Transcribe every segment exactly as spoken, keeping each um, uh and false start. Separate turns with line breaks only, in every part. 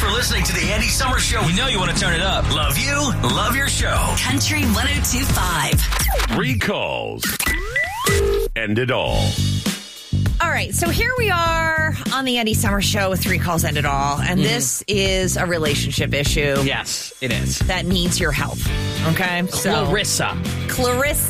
for listening to the Andy Summer Show. We know you want to turn it up. Love you. Love your show.
Country one oh two point five.
Three calls. End it all.
All right, so here we are on the Andy Summer Show with Three Calls End It All, and mm-hmm. this is a relationship issue.
Yes, it is.
That needs your help, okay? So
Clarissa.
Clarissa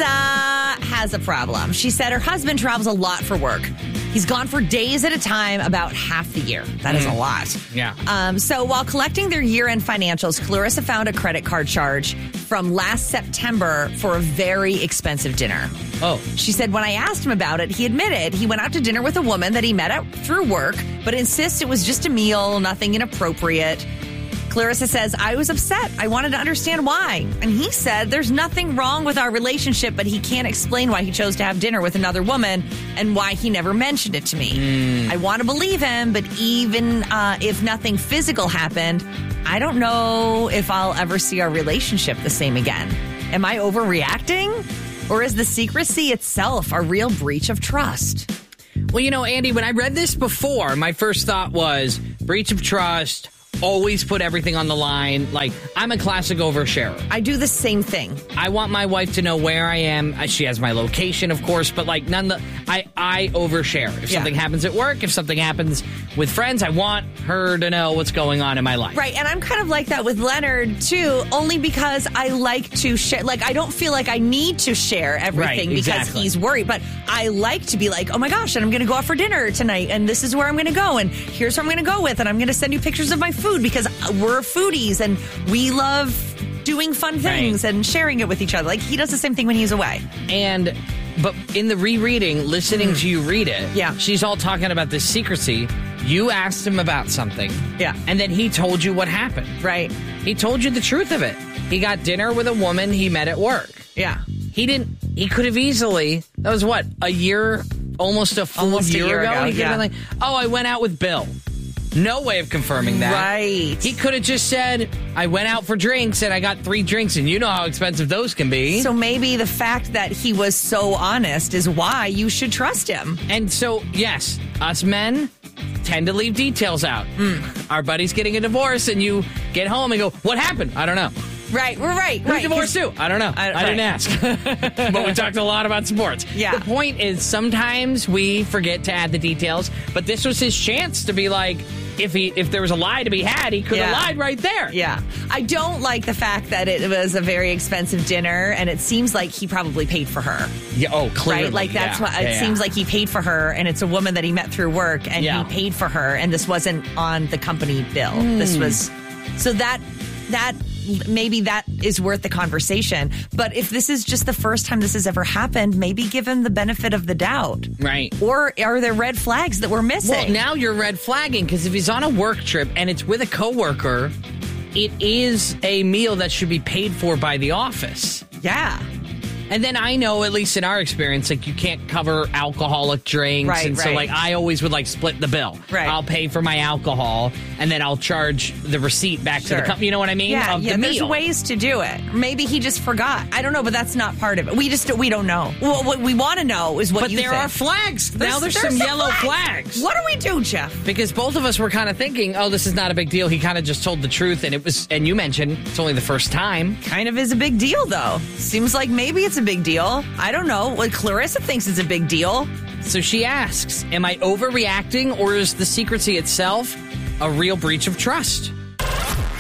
has a problem. She said her husband travels a lot for work. He's gone for days at a time about half the year. That mm. is a lot.
Yeah.
Um, so while collecting their year-end financials, Clarissa found a credit card charge from last September for a very expensive dinner.
Oh.
She said when I asked him about it, he admitted he went out to dinner with a woman that he met at, through work, but insists it was just a meal, nothing inappropriate. Clarissa says, I was upset. I wanted to understand why. And he said there's nothing wrong with our relationship, but he can't explain why he chose to have dinner with another woman and why he never mentioned it to me. Mm. I want to believe him, but even uh, if nothing physical happened, I don't know if I'll ever see our relationship the same again. Am I overreacting? Or is the secrecy itself a real breach of trust?
Well, you know, Andy, when I read this before, my first thought was breach of trust. Always put everything on the line. Like, I'm a classic oversharer.
I do the same thing.
I want my wife to know where I am. She has my location, of course, but like none the I I overshare. If
yeah.
something happens at work, if something happens with friends, I want her to know what's going on in my life.
Right, and I'm kind of like that with Leonard too, only because I like to share. Like, I don't feel like I need to share everything
right,
because
exactly.
he's worried, but I like to be like, oh my gosh, and I'm going to go out for dinner tonight, and this is where I'm going to go, and here's who I'm going to go with, and I'm going to send you pictures of my food because we're foodies and we love doing fun things right. and sharing it with each other. Like, he does the same thing when he's away.
And, but in the rereading, listening mm. to you read it,
yeah.
she's all talking about this secrecy. You asked him about something.
Yeah.
And then he told you what happened.
Right.
He told you the truth of it. He got dinner with a woman he met at work.
Yeah.
He didn't, he could have easily, that was what, a year, almost a full
almost
year,
a year
ago?
ago
He could
yeah.
have been like, oh, I went out with Bill. No way of confirming that.
Right.
He could have just said, I went out for drinks and I got three drinks, and you know how expensive those can be.
So maybe the fact that he was so honest is why you should trust him.
And so, yes, us men tend to leave details out. Mm. Our buddy's getting a divorce, and you get home and go, what happened? I don't know.
Right, we're right.
Who's
right,
divorced too? I don't know. I,
I
right. didn't ask. But we talked a lot about sports.
Yeah.
The point is, sometimes we forget to add the details, but this was his chance to be like, if he if there was a lie to be had, he could have
yeah.
lied right there.
Yeah. I don't like the fact that it was a very expensive dinner, and it seems like he probably paid for her.
Yeah. Oh, clearly.
Right? Like, that's
yeah.
what it
yeah,
seems
yeah.
like he paid for her, and it's a woman that he met through work, and
yeah.
he paid for her, and this wasn't on the company bill.
Mm.
This was, so that, that, maybe that is worth the conversation. But if this is just the first time this has ever happened, maybe give him the benefit of the doubt.
Right.
Or are there red flags that we're missing?
Well, now you're red flagging, because if he's on a work trip and it's with a coworker, it is a meal that should be paid for by the office.
Yeah.
And then I know, at least in our experience, like, you can't cover alcoholic drinks.
Right,
and so,
right.
like, I always would, like, split the bill.
Right.
I'll pay for my alcohol, and then I'll charge the receipt back
Sure.
to the company. You know what I mean?
Yeah,
of
yeah.
the
There's
meal.
ways to do it. Maybe he just forgot. I don't know, but that's not part of it. We just we don't know. Well, what we want to know is what
But
you
there
think.
are flags.
There's,
now there's,
there's
some,
some
yellow
flags.
flags.
What do we do, Jeff?
Because both of us were kind of thinking, oh, this is not a big deal. He kind of just told the truth, and it was, and you mentioned it's only the first time.
Kind of is a big deal, though. Seems like maybe it's a big deal. I don't know. What Clarissa thinks is a big deal.
So she asks, am I overreacting, or is the secrecy itself a real breach of trust?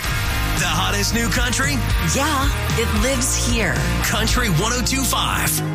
The hottest new country?
Yeah, it lives here.
Country one oh two point five.